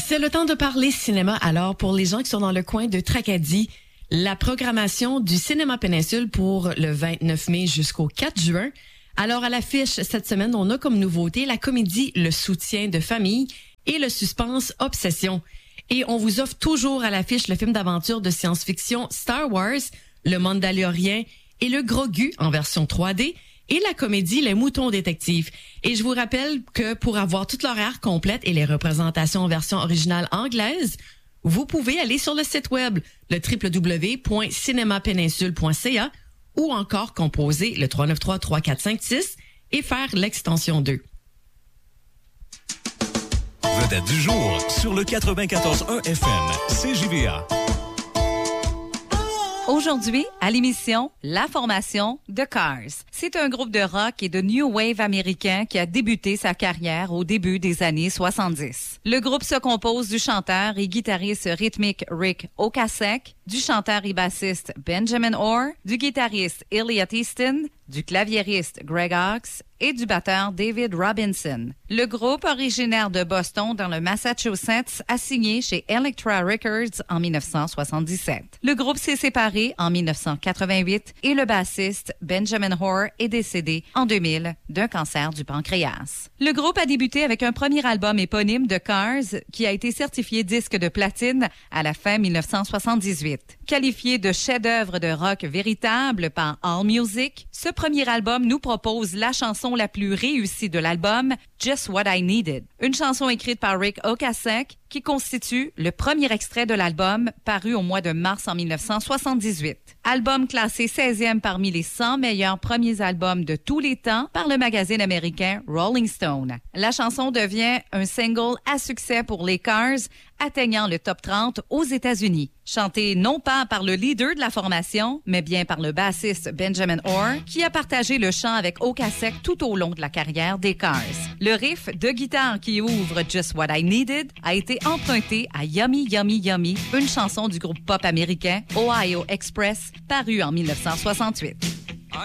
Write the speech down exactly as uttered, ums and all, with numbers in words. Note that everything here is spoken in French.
C'est le temps de parler cinéma. Alors, pour les gens qui sont dans le coin de Tracadie, la programmation du Cinéma Péninsule pour le vingt-neuf mai jusqu'au quatre juin. Alors, à l'affiche cette semaine, on a comme nouveauté la comédie Le soutien de famille et le suspense Obsession. Et on vous offre toujours à l'affiche le film d'aventure de science-fiction Star Wars, Le Mandalorien et Le Grogu en version trois D et la comédie Les Moutons Détectives. Et je vous rappelle que pour avoir toute l'horaire complète et les représentations en version originale anglaise, vous pouvez aller sur le site web, le w w w point cinéma péninsule point c a ou encore composer le trois neuf trois trois quatre cinq six et faire l'extension deux. Vedette du jour sur le quatre-vingt-quatorze point un F M, C J V A. Aujourd'hui, à l'émission La formation de Cars. C'est un groupe de rock et de new wave américain qui a débuté sa carrière au début des années soixante-dix. Le groupe se compose du chanteur et guitariste rythmique Rick Ocasek, du chanteur et bassiste Benjamin Orr, du guitariste Elliot Easton, du claviériste Greg Hawkes et du batteur David Robinson. Le groupe, originaire de Boston dans le Massachusetts, a signé chez Elektra Records en dix-neuf cent soixante-dix-sept. Le groupe s'est séparé en dix-neuf cent quatre-vingt-huit et le bassiste Benjamin Orr est décédé en deux mille d'un cancer du pancréas. Le groupe a débuté avec un premier album éponyme de Cars qui a été certifié disque de platine à la fin dix-neuf cent soixante-dix-huit. Qualifié de chef-d'œuvre de rock véritable par AllMusic, ce premier album nous propose la chanson la plus réussie de l'album, Just What I Needed. Une chanson écrite par Rick Ocasek qui constitue le premier extrait de l'album paru au mois de mars en dix-neuf cent soixante-dix-huit. Album classé seizième parmi les cent meilleurs premiers albums de tous les temps par le magazine américain Rolling Stone. La chanson devient un single à succès pour les Cars, atteignant le top trente aux États-Unis. Chantée non pas par le leader de la formation, mais bien par le bassiste Benjamin Orr, qui a partagé le chant avec Ocasek tout au long de la carrière des Cars. Le riff de guitare qui ouvre Just What I Needed a été emprunté à Yummy Yummy Yummy, une chanson du groupe pop américain Ohio Express, parue en dix-neuf cent soixante-huit.